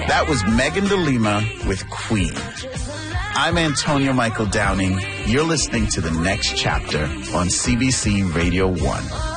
That was Megan De Lima with Queen. I'm Antonio Michael Downing. You're listening to The Next Chapter on CBC Radio 1.